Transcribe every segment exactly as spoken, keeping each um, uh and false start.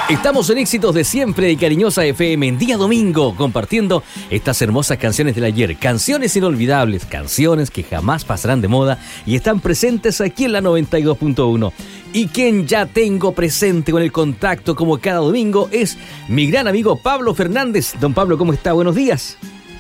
Estamos en Éxitos de Siempre de Cariñosa F M en día domingo, compartiendo estas hermosas canciones del ayer, canciones inolvidables, canciones que jamás pasarán de moda y están presentes aquí en la noventa y dos punto uno. Y quien ya tengo presente con el contacto como cada domingo es mi gran amigo Pablo Fernández. Don Pablo, ¿cómo está? Buenos días.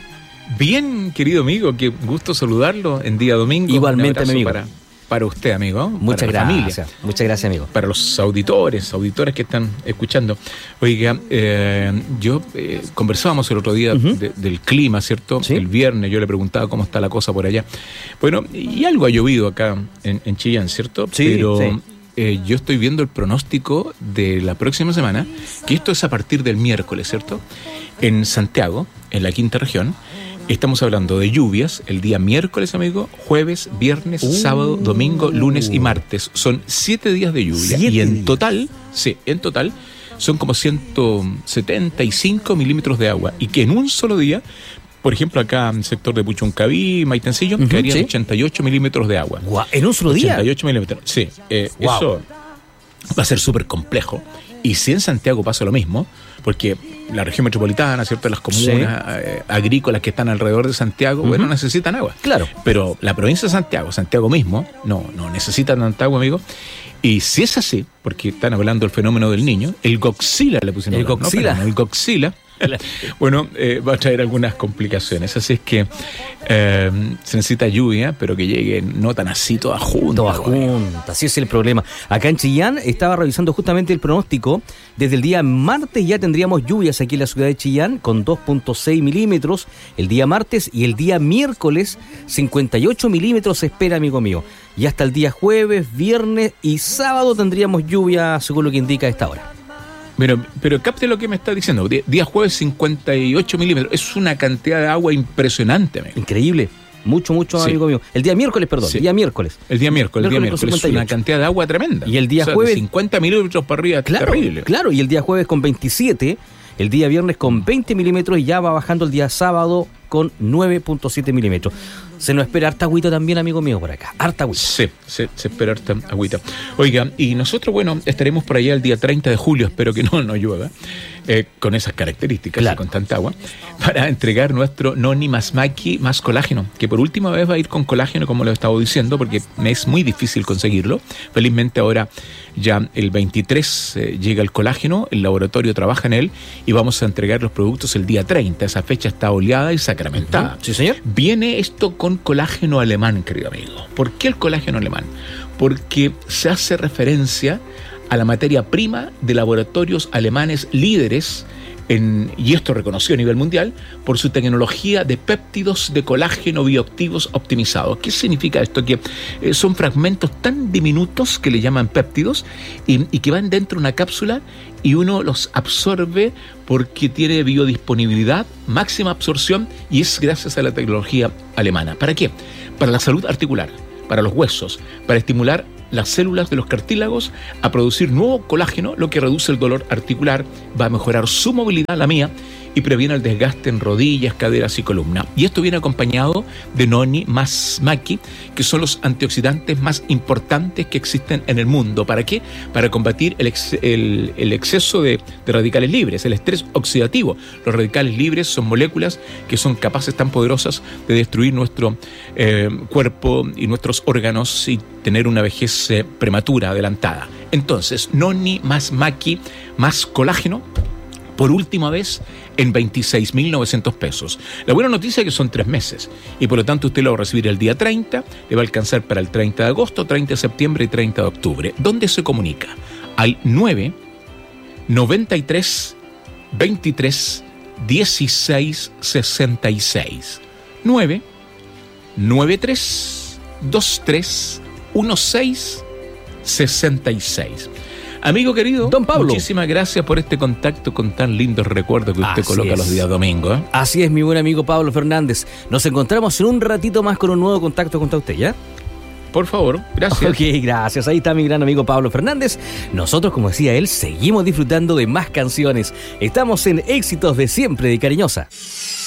Bien, querido amigo, qué gusto saludarlo en día domingo. Igualmente, mi amigo. Para, para usted, amigo. Muchas para gracias. La familia, Muchas gracias, amigo. Para los auditores, auditores que están escuchando. Oiga, eh, yo eh, conversábamos el otro día uh-huh. de, del clima, ¿cierto? ¿Sí? El viernes yo le preguntaba cómo está la cosa por allá. Bueno, y algo ha llovido acá en, en Chillán, ¿cierto? Sí, Pero sí. Eh, yo estoy viendo el pronóstico de la próxima semana, que esto es a partir del miércoles, ¿cierto? En Santiago, en la quinta región. Estamos hablando de lluvias el día miércoles, amigo, jueves, viernes, uh, sábado, domingo, lunes y martes. Son siete días de lluvia. Y en días. total, sí, en total, son como ciento setenta y cinco milímetros de agua. Y que en un solo día, por ejemplo, acá en el sector de Puchuncaví, Maitencillo, uh-huh, caerían ¿sí? ochenta y ocho milímetros de agua. Wow, ¿en un solo día? ochenta y ocho milímetros, sí. Eh, wow. Eso va a ser súper complejo. Y si en Santiago pasa lo mismo, porque la región metropolitana, ¿cierto? Las comunas sí. eh, agrícolas que están alrededor de Santiago, uh-huh. bueno, necesitan agua. Claro. Pero la provincia de Santiago, Santiago mismo, no, no necesita tanta agua, amigo. Y si es así, porque están hablando del fenómeno del niño, el Godzilla le pusieron. El Godzilla. No, el Godzilla. Bueno, eh, va a traer algunas complicaciones. Así es que eh, se necesita lluvia, pero que llegue no tan así, toda junta. Toda junta, así es el problema. Acá en Chillán estaba revisando justamente el pronóstico. Desde el día martes ya tendríamos lluvias aquí en la ciudad de Chillán con dos punto seis milímetros el día martes, y el día miércoles cincuenta y ocho milímetros se espera, amigo mío. Y hasta el día jueves, viernes y sábado tendríamos lluvia, según lo que indica a esta hora. Pero, pero capte lo que me está diciendo. Día jueves cincuenta y ocho milímetros. Es una cantidad de agua impresionante, amigo. Increíble. Mucho, mucho, sí. amigo mío. El día miércoles, perdón. Sí. El día miércoles. El día miércoles. El día miércoles. Es una cantidad de agua tremenda. Y el día o sea, jueves. De cincuenta milímetros para arriba. Claro, terrible. Claro. Y el día jueves con veintisiete. El día viernes con veinte milímetros. Y ya va bajando el día sábado con nueve punto siete milímetros. Se nos espera harta agüita también, amigo mío, por acá. Harta agüita. Sí, se, se espera harta agüita. Oiga, y nosotros, bueno, estaremos por allá el día treinta de julio, espero que no nos llueva, eh, con esas características, claro. y con tanta agua, para entregar nuestro Noni más Maki más colágeno, que por última vez va a ir con colágeno, como lo he estado diciendo, porque me es muy difícil conseguirlo. Felizmente ahora ya el veintitrés eh, llega el colágeno, el laboratorio trabaja en él, y vamos a entregar los productos el día treinta. Esa fecha está oleada y sacramentada. Sí, señor. Viene esto con colágeno alemán, querido amigo. ¿Por qué el colágeno alemán? Porque se hace referencia a la materia prima de laboratorios alemanes líderes, en, y esto reconocido a nivel mundial, por su tecnología de péptidos de colágeno bioactivos optimizados. ¿Qué significa esto? Que eh, son fragmentos tan diminutos que le llaman péptidos y, y que van dentro de una cápsula y uno los absorbe porque tiene biodisponibilidad, máxima absorción, y es gracias a la tecnología alemana. ¿Para qué? Para la salud articular, para los huesos, para estimular las células de los cartílagos a producir nuevo colágeno, lo que reduce el dolor articular, va a mejorar su movilidad, la mía, y previene el desgaste en rodillas, caderas y columna. Y esto viene acompañado de Noni más Maki, que son los antioxidantes más importantes que existen en el mundo. ¿Para qué? Para combatir el, ex, el, el exceso de, de radicales libres, el estrés oxidativo. Los radicales libres son moléculas que son capaces tan poderosas de destruir nuestro eh, cuerpo y nuestros órganos y tener una vejez eh, prematura, adelantada. Entonces, Noni más Maki más colágeno, por última vez en veintiséis mil novecientos pesos. La buena noticia es que son tres meses y por lo tanto usted lo va a recibir el día treinta, le va a alcanzar para el treinta de agosto, treinta de septiembre y treinta de octubre. ¿Dónde se comunica? Al nueve noventa y tres veintitrés dieciséis sesenta y seis. nueve noventa y tres veintitrés dieciséis sesenta y seis. Amigo querido, don Pablo, muchísimas gracias por este contacto con tan lindos recuerdos que usted Así coloca es. los días domingos. ¿eh? Así es, mi buen amigo Pablo Fernández. Nos encontramos en un ratito más con un nuevo contacto contra usted, ¿ya? Por favor, gracias. Ok, gracias. Ahí está mi gran amigo Pablo Fernández. Nosotros, como decía él, seguimos disfrutando de más canciones. Estamos en Éxitos de Siempre de Cariñosa.